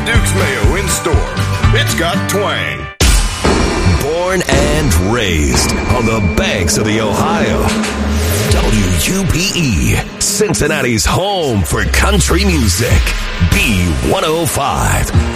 Duke's Mayo in store. It's got twang. Born and raised on the banks of the Ohio. WUPE, Cincinnati's home for country music. B105.